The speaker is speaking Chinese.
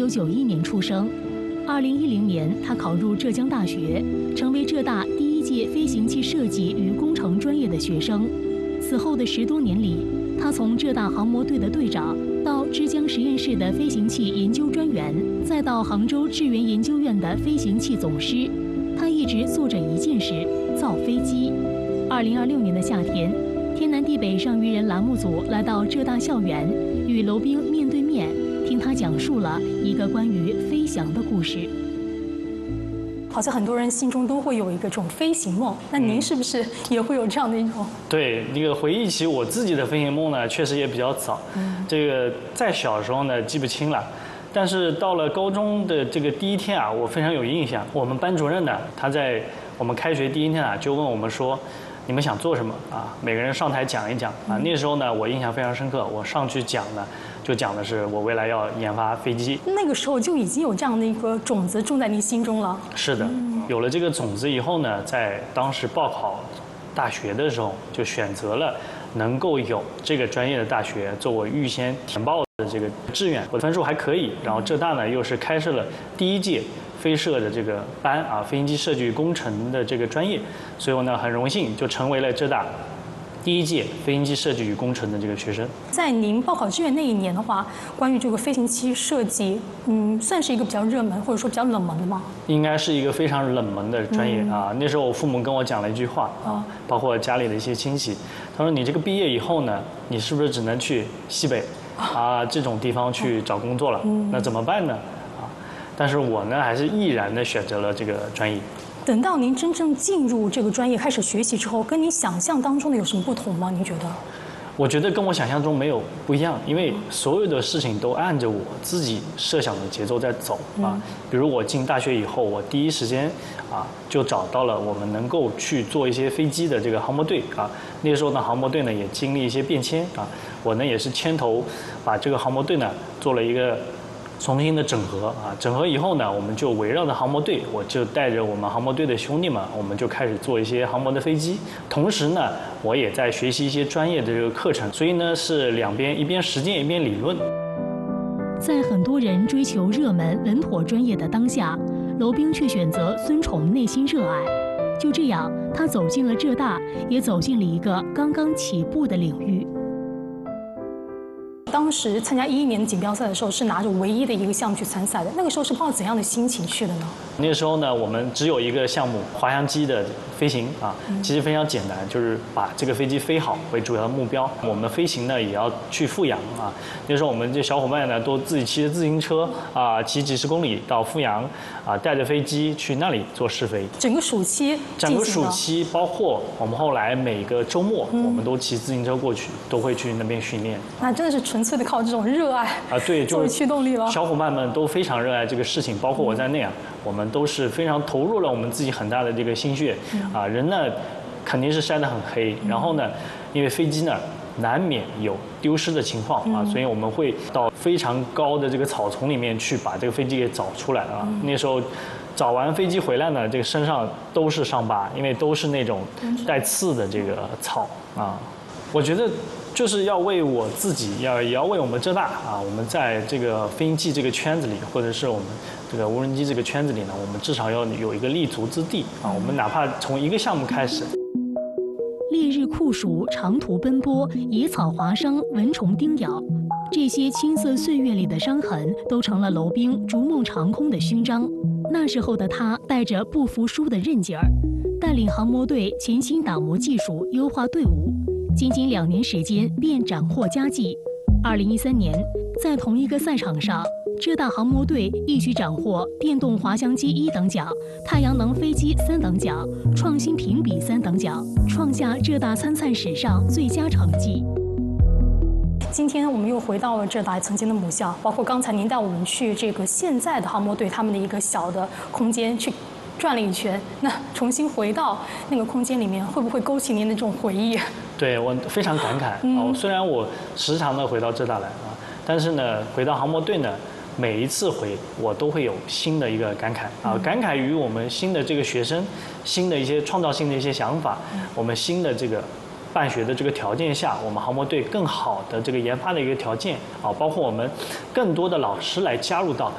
1991年出生。2010年，他考入浙江大学，成为浙大第一届飞行器设计与工程专业的学生。此后的10多年里，他从浙大航模队的队长，到之江实验室的飞行器研究专员，再到杭州智源研究院的飞行器总师，他一直做着一件事：造飞机。2026年的夏天，天南地北上虞人栏目组来到浙大校园，与娄彬面对面，听他讲述了一个关于飞翔的故事。 好像很多人心中都会有一个这种飞行梦，那您是不是也会有这样的一种？ 对，那个回忆起我自己的飞行梦呢，确实也比较早。这个在小时候呢记不清了，但是到了高中的这个第一天啊，我非常有印象。我们班主任呢，他在我们开学第一天啊，就问我们说，你们想做什么啊？每个人上台讲一讲啊。那时候呢，我印象非常深刻，我上去讲呢，就讲的是我未来要研发飞机。 那个时候就已经有这样的一个种子种在您心中了。 是的，有了这个种子以后呢，在当时报考大学的时候，就选择了能够有这个专业的大学做我预先填报的这个志愿。我的分数还可以，然后浙大呢又是开设了第一届飞设的这个班啊，飞行机设计与工程的这个专业，所以我呢很荣幸就成为了浙大第一届飞行机设计与工程的这个学生。 在您报考志愿那一年的话，关于这个飞行器设计，算是一个比较热门或者说比较冷门的吗？ 应该是一个非常冷门的专业啊。那时候我父母跟我讲了一句话啊，包括家里的一些亲戚，他说你这个毕业以后呢，你是不是只能去西北啊这种地方去找工作了？那怎么办呢？啊，但是我呢还是毅然的选择了这个专业。 等到您真正进入这个专业开始学习之后，跟您想象当中的有什么不同吗？您觉得？ 我觉得跟我想象中没有不一样，因为所有的事情都按着我自己设想的节奏在走啊。比如我进大学以后，我第一时间啊就找到了我们能够去做一些飞机的这个航模队啊。那时候呢，航模队呢也经历一些变迁啊，我呢也是牵头把这个航模队呢做了一个重新的整合啊，整合以后呢，我们就围绕着航模队，我就带着我们航模队的兄弟们，我们就开始做一些航模的飞机。同时呢，我也在学习一些专业的这个课程，所以呢是两边一边实践一边理论。 在很多人追求热门稳妥专业的当下，娄彬却选择遵从内心热爱。就这样，他走进了浙大，也走进了一个刚刚起步的领域。 当时参加2011年的锦标赛的时候，是拿着唯一的一个项目去参赛的。那个时候是抱着怎样的心情去的呢？ 那时候呢，我们只有一个项目滑翔机的飞行啊，其实非常简单，就是把这个飞机飞好为主要的目标。我们飞行呢也要去富阳啊。那时候我们这小伙伴呢都自己骑着自行车啊，骑几十公里到富阳啊，带着飞机去那里做试飞。 整个暑期， 整个暑期包括我们后来每个周末，我们都骑自行车过去，都会去那边训练。 那真的是纯粹的靠这种热爱啊，对， 作为驱动力了。 小伙伴们都非常热爱这个事情，包括我在内啊，我们都是非常投入了我们自己很大的这个心血啊。人呢肯定是晒得很黑，然后呢，因为飞机呢难免有丢失的情况啊，所以我们会到非常高的这个草丛里面去把这个飞机给找出来啊。那时候找完飞机回来呢，这个身上都是伤疤，因为都是那种带刺的这个草啊。我觉得就是要为我自己，也要为我们浙大啊，我们在这个飞行器这个圈子里，或者是我们这个无人机这个圈子里呢，我们至少要有一个立足之地啊。我们哪怕从一个项目开始。 烈日酷暑，长途奔波，野草划伤，蚊虫叮咬，这些青涩岁月里的伤痕，都成了娄彬逐梦长空的勋章。那时候的他带着不服输的韧劲儿，带领航模队潜心打磨技术，优化队伍。仅2年时间便斩获佳绩。2013年，在同一个赛场上，浙大航模队一举斩获电动滑翔机1等奖、太阳能飞机3等奖、创新评比3等奖，创下浙大参赛史上最佳成绩。 今天我们又回到了浙大曾经的母校，包括刚才您带我们去这个现在的航模队他们的一个小的空间去转了一圈，那重新回到那个空间里面，会不会勾起您的这种回忆？ 对，我非常感慨啊！虽然我时常的回到浙大来啊，但是呢，回到航模队呢，每一次回我都会有新的一个感慨啊，感慨于我们新的这个学生，新的一些创造性的一些想法，我们新的这个办学的这个条件下，我们航模队更好的这个研发的一个条件啊，包括我们更多的老师来加入到